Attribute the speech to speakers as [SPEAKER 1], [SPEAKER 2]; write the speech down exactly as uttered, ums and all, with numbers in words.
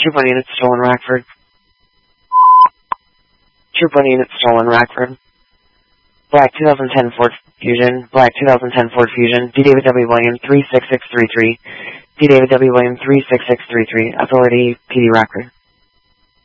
[SPEAKER 1] Troop one unit stolen Rackford. Troop one unit stolen Rackford. Black twenty ten Ford Fusion. Black twenty ten Ford Fusion. D. David W. William three six six three three. D. David W. William three six six three three. Authority P D Rackford.